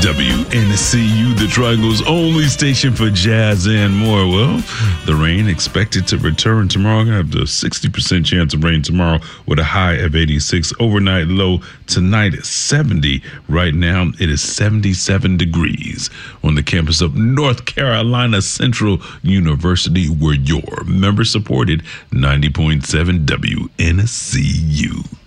WNCU, the Triangle's only station for jazz and more. Well, the rain expected to return tomorrow. I'm going to have a 60% chance of rain tomorrow with a high of 86. Overnight low tonight is 70. Right now, it is 77 degrees on the campus of North Carolina Central University, where your member-supported 90.7 WNCU.